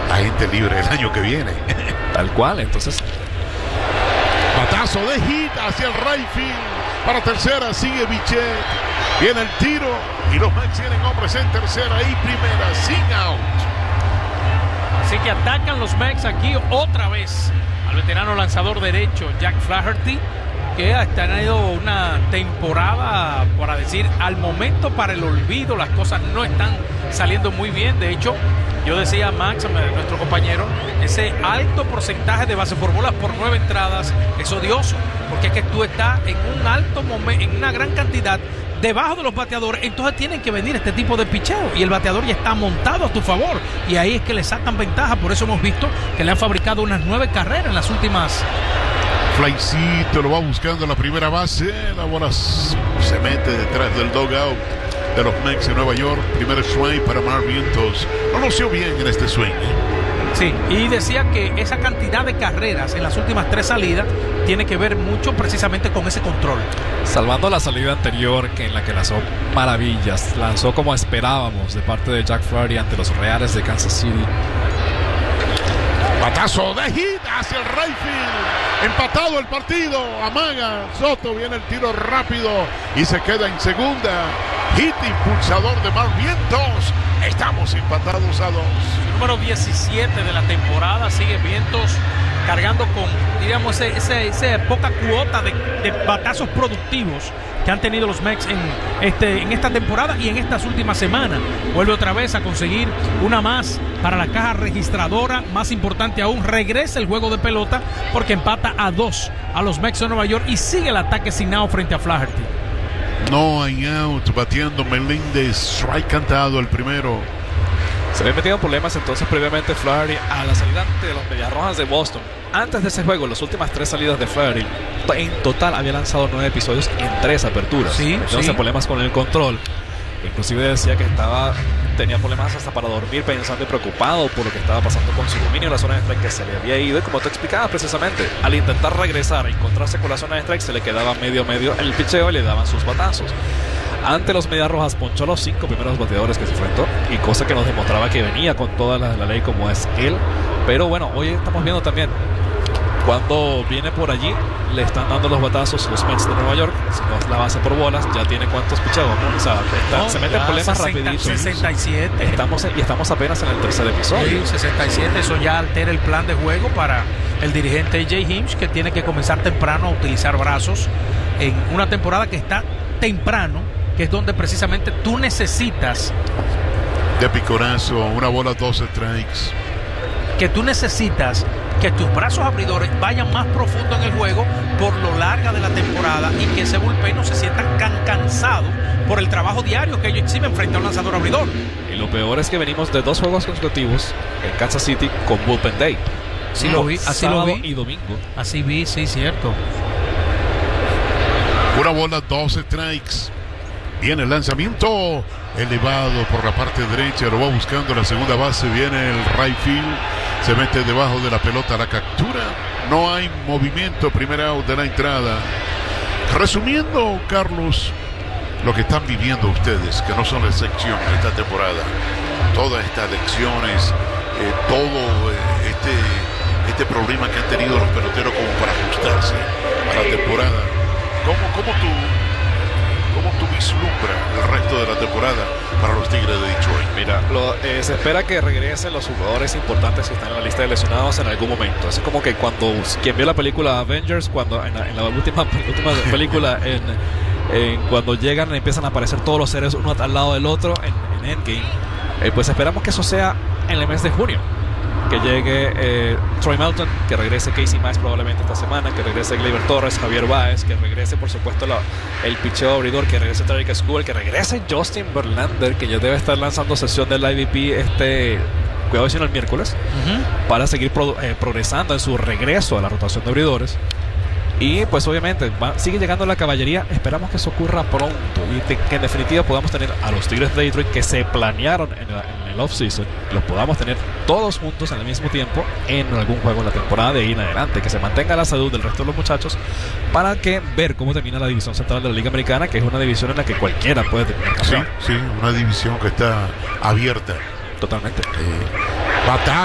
agente libre el año que viene. Tal cual, entonces. Batazo de hit hacia el right field. Para tercera sigue Bichette. Viene el tiro y los Mets tienen hombres en tercera y primera sin out. Así que atacan los Mets aquí otra vez al veterano lanzador derecho Jack Flaherty, que ha tenido una temporada, para decir, al momento para el olvido. Las cosas no están saliendo muy bien. De hecho, yo decía a Max, nuestro compañero, ese alto porcentaje de bases por bolas por 9 entradas es odioso, porque es que tú estás en un alto momento, en una gran cantidad debajo de los bateadores, entonces tienen que venir este tipo de picheo y el bateador ya está montado a tu favor y ahí es que le sacan ventaja. Por eso hemos visto que le han fabricado unas 9 carreras en las últimas. Flycito lo va buscando en la primera base, la bola se mete detrás del dugout de los Mets de Nueva York. Primer swing para Mark Vientos, no lució bien en este swing. Sí, y decía que esa cantidad de carreras en las últimas 3 salidas tiene que ver mucho precisamente con ese control. Salvando la salida anterior, que en la que lanzó maravillas, lanzó como esperábamos de parte de Jack Flaherty ante los Reales de Kansas City. Batazo de hit hacia el right field. Empatado el partido. Amaga Soto, viene el tiro rápido y se queda en segunda. Hit impulsador de Mark Vientos. Estamos empatados a 2. Número 17 de la temporada. Sigue Vientos cargando con, diríamos, esa poca cuota de batazos productivos que han tenido los Mets en esta temporada y en estas últimas semanas. Vuelve otra vez a conseguir una más para la caja registradora. Más importante aún, regresa el juego de pelota porque empata a 2 a los Mets de Nueva York y sigue el ataque sin out frente a Flaherty. No hay out, bateando Meléndez, strike cantado el primero. Se había metido en problemas entonces previamente Flaherty a la salida de los Mediarrojas de Boston. Antes de ese juego, las últimas 3 salidas de Flaherty, en total había lanzado 9 episodios en 3 aperturas. Entonces problemas con el control. Inclusive decía que tenía problemas hasta para dormir, pensando y preocupado por lo que estaba pasando con su dominio en la zona de strike, que se le había ido. Y como te explicaba precisamente, al intentar regresar a encontrarse con la zona de strike, se le quedaba medio el picheo y le daban sus batazos. Ante los Medias Rojas ponchó los 5 primeros bateadores que se enfrentó, y cosa que nos demostraba que venía con toda la ley como es él. Pero bueno, hoy estamos viendo también cuando viene por allí, le están dando los batazos los Mets de Nueva York. Si no es la base por bolas, ya tiene cuántos picheos, ¿no? O sea, se meten problemas rapidito. 67. Estamos apenas en el tercer episodio. Sí, 67, eso ya altera el plan de juego para el dirigente Jay Hinch, que tiene que comenzar temprano a utilizar brazos en una temporada que está temprano, que es donde precisamente tú necesitas de picorazo, una bola, 2 strikes. Que tú necesitas que tus brazos abridores vayan más profundo en el juego por lo larga de la temporada y que ese bullpen no se sienta cansado por el trabajo diario que ellos exhiben frente a un lanzador abridor. Y lo peor es que venimos de 2 juegos consecutivos en Kansas City con Bullpen Day. Sí, lo vi, así lo vi. Y domingo. Así vi, sí, cierto. Una bola, 2 strikes. Viene el lanzamiento elevado por la parte derecha, lo va buscando la segunda base, viene el right field, se mete debajo de la pelota, la captura, no hay movimiento, primer out de la entrada. Resumiendo, Carlos, lo que están viviendo ustedes, que no son la excepción en esta temporada, todas estas lecciones, todo este problema que han tenido los peloteros como para ajustarse a la temporada, ¿cómo tú vislumbras el resto de la temporada para los Tigres de Detroit? Mira, se espera que regresen los jugadores importantes que están en la lista de lesionados en algún momento. Es como que cuando quien vio la película Avengers, cuando en la última película cuando llegan empiezan a aparecer todos los seres uno al lado del otro en Endgame, pues esperamos que eso sea en el mes de junio. Que llegue Troy Melton, que regrese Casey Mize probablemente esta semana, que regrese Gleyber Torres, Javier Baez, que regrese por supuesto el picheo abridor, que regrese Tarik Skubal, que regrese Justin Verlander, que ya debe estar lanzando sesión del IVP cuidado si no el miércoles, para seguir progresando en su regreso a la rotación de abridores. Y pues obviamente sigue llegando la caballería. Esperamos que eso ocurra pronto y que en definitiva podamos tener a los Tigres de Detroit que se planearon en el off-season, los podamos tener todos juntos al mismo tiempo en algún juego en la temporada de ahí en adelante, que se mantenga la salud del resto de los muchachos para que ver cómo termina la división central de la Liga Americana, que es una división en la que cualquiera puede terminar campeón. Sí, una división que está abierta totalmente.